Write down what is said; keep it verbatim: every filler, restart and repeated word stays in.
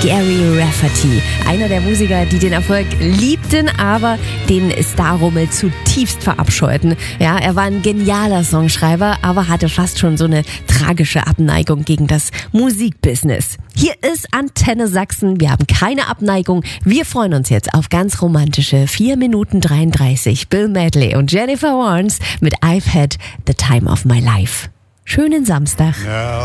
Gary Rafferty. Einer der Musiker, die den Erfolg liebten, aber den Starrummel zutiefst verabscheuten. Ja, er war ein genialer Songschreiber, aber hatte fast schon so eine tragische Abneigung gegen das Musikbusiness. Hier ist Antenne Sachsen. Wir haben keine Abneigung. Wir freuen uns jetzt auf ganz romantische vier Minuten dreiunddreißig. Bill Medley und Jennifer Warnes mit I've Had the Time of My Life. Schönen Samstag.